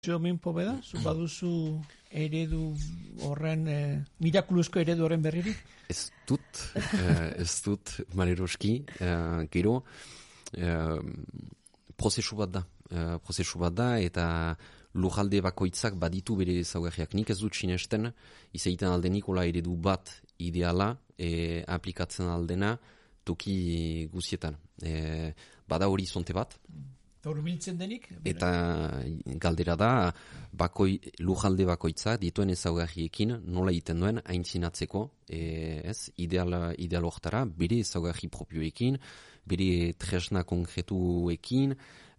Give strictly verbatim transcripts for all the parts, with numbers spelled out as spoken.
Jomin Poveda, zu baduzu eredu horren, eh, mirakuluzko eredu horren berririk? Ez dut, eh, ez dut, maleroski, eh, gero, eh, prozesu bat da, eh, prozesu bat da, eta lujalde bakoitzak baditu bere ezaugarriak. Nik ez dut sinesten, izaiten aldenik ola eredu bat ideala, eh, aplikatzen aldena toki guzietan. Eh, bada horizonte bat, Horbiltzen denik? Eta galdera da, bakoi, lujalde bakoitza dituen ezaugarriekin nola egiten duen aintzinatzeko, e, ez, ideal, ideal hortara, bere ezaugarri propioekin, bere tresna konkretuekin,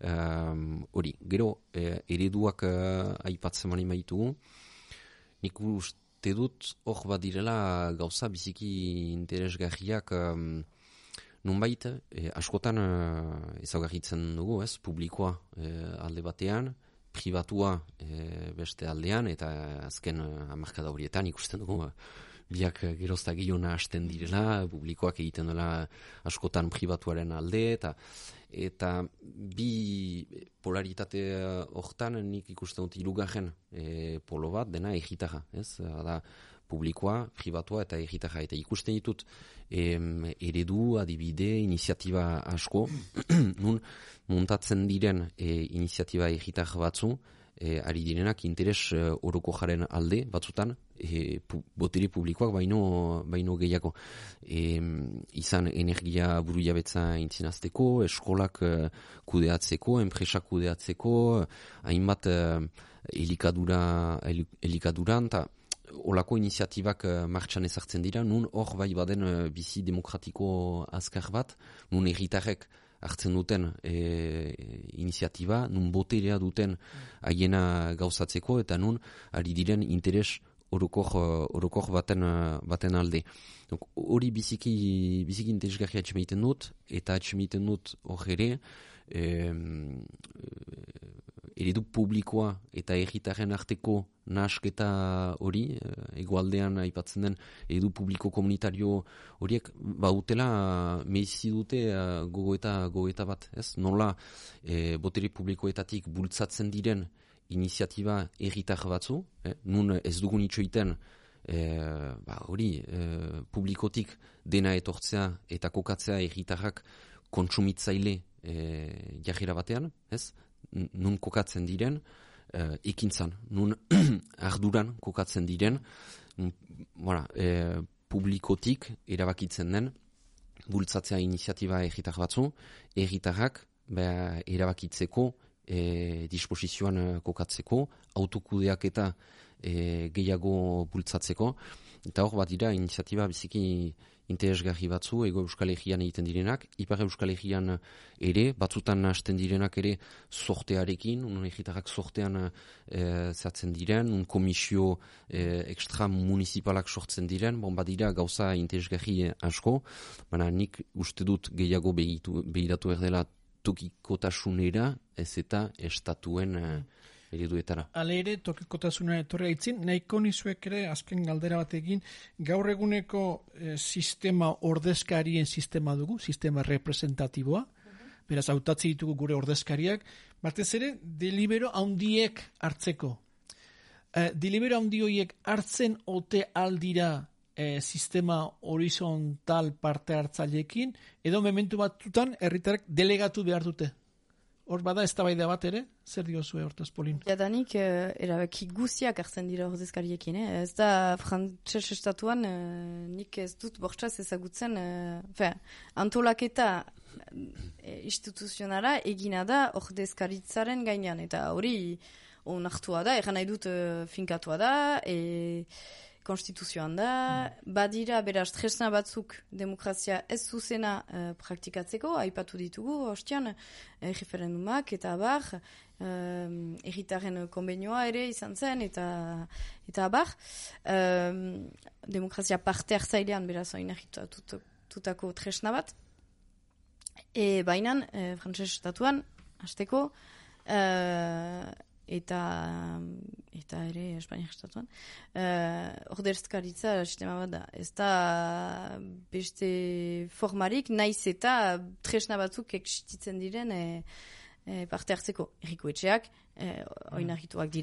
hori, um, gero, e, ereduak uh, aipatzen mani maitugu, nik uste dut hor bat direla gauza biziki interesgarriak, um, Nunbait, eh, askotan eh, ezaugarritzen dugu, ez, publikoa eh, alde batean, pribatua eh, beste aldean, eta azken eh, hamarkada horietan ikusten dugu, eh, biak gerozta gehiona hasten direla, publikoak egiten dela askotan pribatuaren alde, eta eta bi polaritate hortan nik ikusten dut hirugarren eh, polo bat, dena egitarra, ez, da, publikoa, pribatua eta egitarra. Eta ikusten ditut em, eredu, adibide, iniziatiba asko, nun muntatzen diren e, iniziatiba egitar batzu, e, ari direnak interes e, oroko jaren alde batzutan, e, pu, botere publikoak baino, baino gehiago. E, izan energia buru jabetza intzinazteko, eskolak e, kudeatzeko, enpresak kudeatzeko, hainbat e, elikadura, elikaduran, eta olako iniziatibak uh, martxan ezartzen dira, nun hor bai baden uh, bizi demokratiko azkar bat, nun erritarrek hartzen duten e, iniziatiba, nun boterea duten haiena gauzatzeko, eta nun ari diren interes orokor, orokor baten, baten alde. Hori biziki, biziki interesgarria atxemeiten dut, eta atxemeiten dut hor ere, e, eredu publikoa eta erritarren arteko nahasketa hori, egoaldean aipatzen den eredu publiko komunitario horiek bautela meizi dute gogoeta, gogoeta bat, ez? Nola e, botere publikoetatik bultzatzen diren iniziatiba erritar batzu, eh? Nun ez dugun itxoiten e, ba, hori e, publikotik dena etortzea eta kokatzea erritarrak kontsumitzaile e, jarrera batean, ez? Nun kokatzen diren, uh, ekintzan, nun arduran kokatzen diren, voilà, e, publikotik erabakitzen den, bultzatzea iniziatiba erritar batzu, erritarrak erabakitzeko, e, disposizioan kokatzeko, autokudeak eta e, gehiago bultzatzeko, eta hor bat dira iniziatiba biziki interesgarri batzu, ego Euskal Herrian egiten direnak, Ipar Euskal Herrian ere, batzutan hasten direnak ere sortearekin, un egitarrak sortean e, zatzen diren, un komisio e, extra municipalak sortzen diren, bon bat dira gauza interesgarri asko, baina nik uste dut gehiago behiratu erdela tokikotasunera, ez eta estatuen e, ereduetara. Hala ere, tokikotasuna etorri aitzin, nahiko nizuek ere, azken galdera batekin, gaur eguneko eh, sistema ordezkarien sistema dugu, sistema representatiboa, beraz, hautatzi ditugu gure ordezkariak, batez ere, delibero handiek hartzeko. Eh, delibero handi horiek hartzen ote aldira eh, sistema horizontal parte hartzaileekin, edo mementu batutan, herritarrek delegatu behar dute. Hor bada eztabaida bat ere, zer diozue hortaz, Polin? Jadanik, uh, erabaki guziak hartzen dira ordezkariekin, eh? Ez da frantses estatuan, uh, nik ez dut bortxaz ezagutzen, uh, fe, antolaketa uh, instituzionala egina da ordezkaritzaren gainean, eta hori onartua da, eran nahi dut uh, finkatua da, e, konstituzioan da, badira beraz tresna batzuk demokrazia ez zuzena uh, praktikatzeko, aipatu ditugu, hostian, eh, referendumak eta abar, um, erritaren konbenioa ere izan zen, eta, eta abar, um, demokrazia parte hartzailean beraz oinarritutako tresna bat, e bainan, eh, frantses estatuan, hasteko, uh, eta eta ere Espainia estatuan uh, ordezkaritza sistema bat da, ez da beste formarik, naiz eta tresna batzuk existitzen diren e, e, parte hartzeko erriko etxeak, e, oinarrituak dira.